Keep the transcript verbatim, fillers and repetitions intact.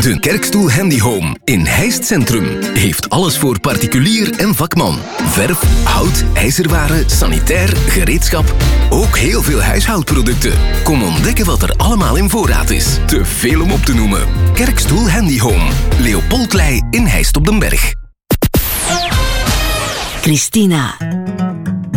De Kerkstoel Handy Home in Heist Centrum heeft alles voor particulier en vakman. Verf, hout, ijzerwaren, sanitair, gereedschap. Ook heel veel huishoudproducten. Kom ontdekken wat er allemaal in voorraad is. Te veel om op te noemen. Kerkstoel Handy Home. Leopoldlei in Heist op den Berg. Christina.